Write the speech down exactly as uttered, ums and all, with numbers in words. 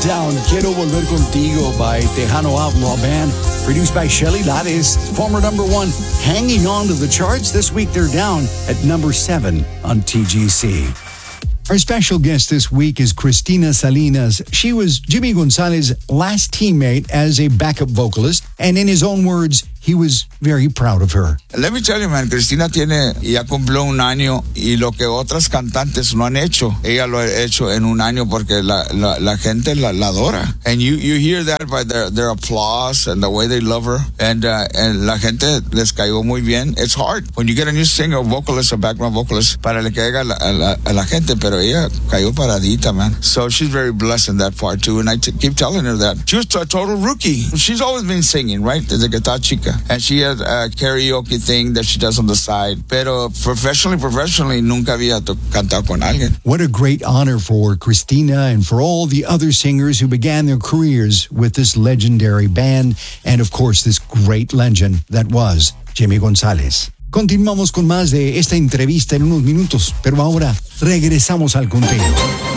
Down, Quiero Volver Contigo by Tejano Outlaw Band, produced by Shelly Lares, former number one, hanging on to the charts. This week they're down at number seven on T G C. Our special guest this week is Cristina Salinas. She was Jimmy Gonzalez's last teammate as a backup vocalist, and in his own words, he was very proud of her. Let me tell you, man, Cristina tiene, ya cumplió un año y lo que otras cantantes no han hecho, ella lo ha hecho en un año porque la, la, la gente la, la adora. And you, you hear that by their, their applause and the way they love her. And, uh, and la gente les cayó muy bien. It's hard when you get a new singer, vocalist, or background vocalist, para le caiga a la, a la, a la gente, pero ella cayó paradita, man. So she's very blessed in that part too. And I t- keep telling her that. She was a total rookie. She's always been singing, right? Desde que está chica. And she has a karaoke thing that she does on the side. Pero professionally, professionally, nunca había to- cantado con alguien. What a great honor for Cristina and for all the other singers who began their careers with this legendary band and, of course, this great legend that was Jimmy Gonzalez. Continuamos con más de esta entrevista en unos minutos, pero ahora regresamos al conteo.